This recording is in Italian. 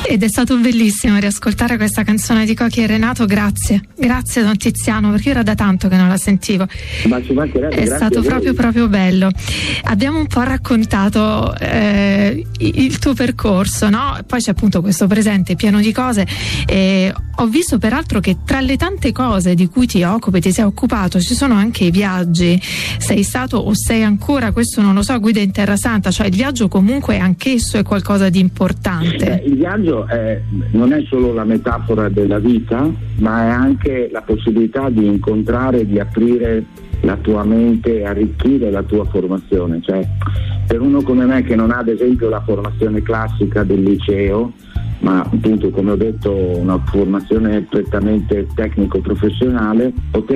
Ed è stato bellissimo riascoltare questa canzone di Cocchi e Renato, grazie Don Tiziano, perché era da tanto che non la sentivo. Ma ci mancherebbe, è stato proprio bello. Abbiamo un po' raccontato il tuo percorso, no? Poi c'è appunto questo presente pieno di cose. Ho visto peraltro che tra le tante cose di cui ti sei occupato, ci sono anche i viaggi. Sei stato o sei ancora, questo non lo so, guida in Terra Santa, cioè il viaggio comunque anch'esso è qualcosa di importante. Il viaggio non è solo la metafora della vita, ma è anche la possibilità di incontrare, di aprire la tua mente, arricchire la tua formazione. Cioè, per uno come me che non ha ad esempio la formazione classica del liceo, ma appunto, come ho detto, una formazione prettamente tecnico-professionale,